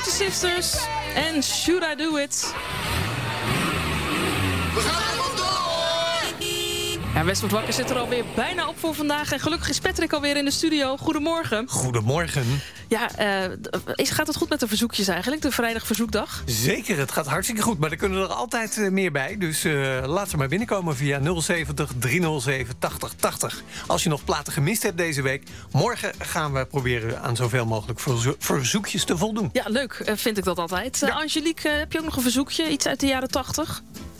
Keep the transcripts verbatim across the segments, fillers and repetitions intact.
Twisted Sisters en Should I Do It? We gaan er vandoor! Ja, West wordt wakker zit er alweer bijna op voor vandaag. En gelukkig is Patrick alweer in de studio. Goedemorgen. Goedemorgen. Ja, uh, is, gaat het goed met de verzoekjes eigenlijk? De vrijdag verzoekdag? Zeker, het gaat hartstikke goed. Maar er kunnen er altijd uh, meer bij. Dus uh, laat ze maar binnenkomen via nul zeventig driehonderdzeven tachtig tachtig. Als je nog platen gemist hebt deze week. Morgen gaan we proberen aan zoveel mogelijk verzo- verzoekjes te voldoen. Ja, leuk. Uh, vind ik dat altijd. Uh, Ja. Angelique, uh, heb je ook nog een verzoekje? Iets uit de jaren tachtig?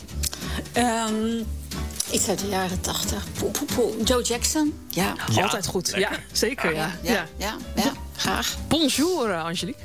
Um, iets uit de jaren tachtig. Poe, poe, poe. Joe Jackson. Ja. Ja, Altijd goed. lekker. Ja, zeker. Ja. Ja, ja, ja, ja, graag. Bonjour, uh, Angelique.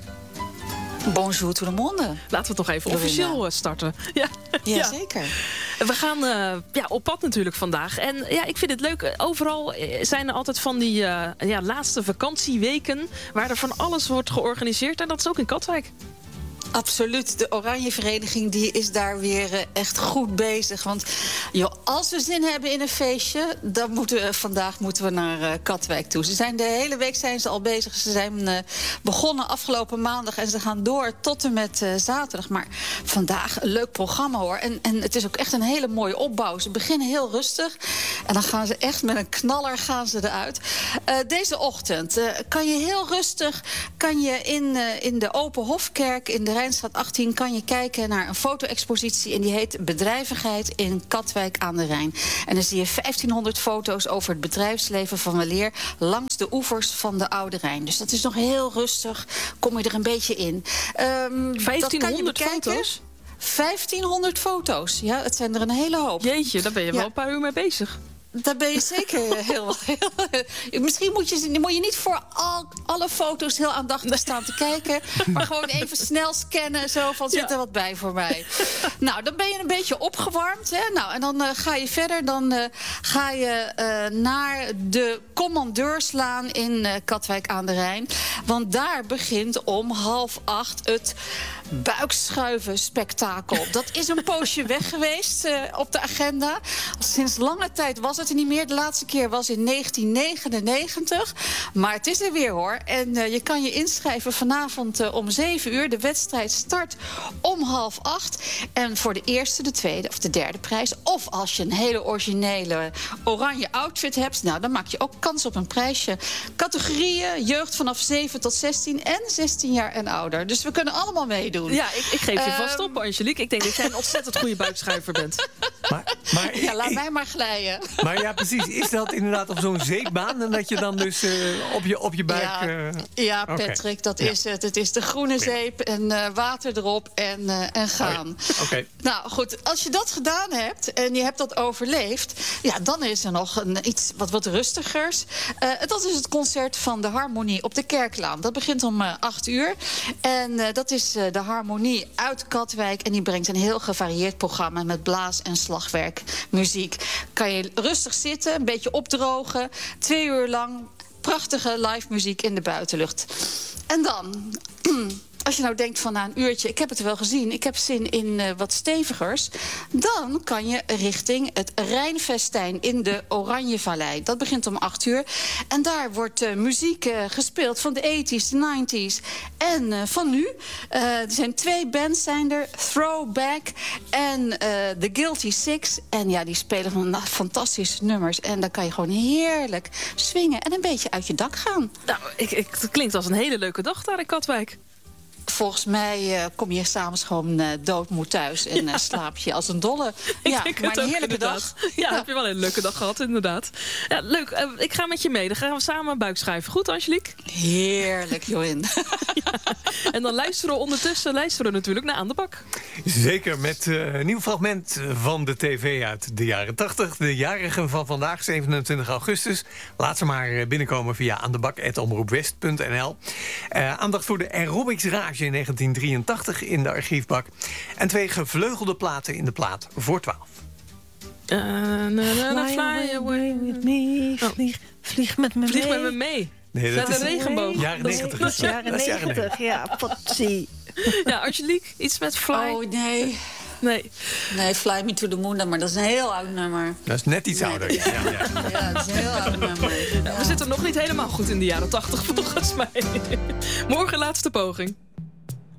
Bonjour to the monde. Laten we het nog even Dorinda. officieel uh, starten. Ja. Ja, zeker. We gaan uh, ja, op pad natuurlijk vandaag. En ja, ik vind het leuk. Overal zijn er altijd van die uh, ja, laatste vakantieweken waar er van alles wordt georganiseerd. En dat is ook in Katwijk. Absoluut. De Oranje Vereniging die is daar weer uh, echt goed bezig. Want joh, als we zin hebben in een feestje, dan moeten we, vandaag moeten we naar uh, Katwijk toe. Ze zijn de hele week zijn ze al bezig. Ze zijn uh, begonnen afgelopen maandag en ze gaan door tot en met uh, zaterdag. Maar vandaag een leuk programma hoor. En, en het is ook echt een hele mooie opbouw. Ze beginnen heel rustig en dan gaan ze echt met een knaller gaan ze eruit. Uh, deze ochtend uh, kan je heel rustig kan je in, uh, in de Open Hofkerk in de Rijnstraat achttien kan je kijken naar een foto-expositie en die heet Bedrijvigheid in Katwijk aan de Rijn. En dan zie je vijftienhonderd foto's over het bedrijfsleven van weleer langs de oevers van de Oude Rijn. Dus dat is nog heel rustig, kom je er een beetje in. Um, vijftienhonderd foto's? vijftienhonderd foto's, ja, het zijn er een hele hoop. Jeetje, daar ben je Ja. wel een paar uur mee bezig. Daar ben je zeker heel, heel... Misschien moet je, moet je niet voor al, alle foto's heel aandachtig staan te kijken. Maar gewoon even snel scannen. Zo van, zit er wat bij voor mij? Nou, dan ben je een beetje opgewarmd. Hè? Nou, en dan uh, ga je verder. Dan uh, ga je uh, naar de Commandeurslaan in uh, Katwijk aan de Rijn. Want daar begint om half acht het buikschuiven spektakel. Dat is een poosje weg geweest uh, op de agenda. Sinds lange tijd was het er niet meer. De laatste keer was in negentien negenennegentig. Maar het is er weer hoor. En uh, je kan je inschrijven vanavond uh, om zeven uur. De wedstrijd start om half acht. En voor de eerste, de tweede of de derde prijs, of als je een hele originele oranje outfit hebt, nou, dan maak je ook kans op een prijsje. Categorieën, jeugd vanaf zeven tot zestien en zestien jaar en ouder. Dus we kunnen allemaal meedoen. Ja, ik, ik geef je vast Um, op, Angelique. Ik denk dat jij een ontzettend goede buikschuiver bent. Maar, maar, Ja, laat mij maar glijden. maar ja, precies. Is dat inderdaad op zo'n zeepbaan en dat je dan dus uh, op, je, op je buik... Ja, uh, ja Oké. Patrick, dat Ja. is het. Het is de groene zeep en uh, water erop en, uh, en gaan. Oké. Okay. Nou goed, als je dat gedaan hebt en je hebt dat overleefd, ja, dan is er nog een, iets wat, wat rustigers. Uh, dat is het concert van de Harmonie op de Kerklaan. Dat begint om uh, acht uur. En uh, dat is uh, de Harmonie uit Katwijk. En die brengt een heel gevarieerd programma met blaas- en slagwerkmuziek. Kan je rustig zitten, een beetje opdrogen. Twee uur lang prachtige live muziek in de buitenlucht. En dan, als je nou denkt van na een uurtje, ik heb het wel gezien, ik heb zin in uh, wat stevigers, dan kan je richting het Rijnfestijn in de Oranjevallei. Dat begint om acht uur. En daar wordt uh, muziek uh, gespeeld van de tachtiger, de negentiger en uh, van nu. Uh, er zijn twee bands zijn er, Throwback en uh, The Guilty Six. En ja, die spelen van nou, fantastische nummers. En dan kan je gewoon heerlijk swingen en een beetje uit je dak gaan. Nou, ik, ik, het klinkt als een hele leuke dag daar in Katwijk. Volgens mij uh, kom je s'avonds gewoon uh, doodmoe thuis en uh, slaap je als een dolle. Ik Ja, denk maar het een ook, heerlijke inderdaad. dag. Ja, heb je wel een leuke dag gehad, inderdaad. Ja, leuk. Uh, ik ga met je mee. Dan gaan we samen buikschuiven. Goed, Angelique? Heerlijk, Jorin. Ja. En dan luisteren we ondertussen luisteren we natuurlijk naar Aan de Bak. Zeker, met uh, een nieuw fragment van de tv uit de jaren tachtig. De jarigen van vandaag, zevenentwintig augustus. Laat ze maar binnenkomen via aandebak apenstaartje omroepwest punt n l. Uh, aandacht voor de Aerobics Rage in negentien drieëntachtig in de archiefbak. En twee gevleugelde platen in de plaat voor twaalf. Uh, na, na, na, Fly, fly away with me. Oh. Vlieg, vlieg met me Vlieg mee. met me mee. Nee, Met dat een is regenboog. jaren Dat is- negentig. dat is is dat. Jaren Dat is jaren negentig, ja, potsie. Ja, Angelique, iets met fly? Oh nee. Nee. Nee, Fly Me to the Moon, maar dat is een heel oud nummer. Dat is net iets Nee, ouder. dat is- Ja, ja. Ja, dat is een heel oud nummer. Ja, we zitten nog niet helemaal goed in de jaren tachtig volgens mij. Morgen laatste poging.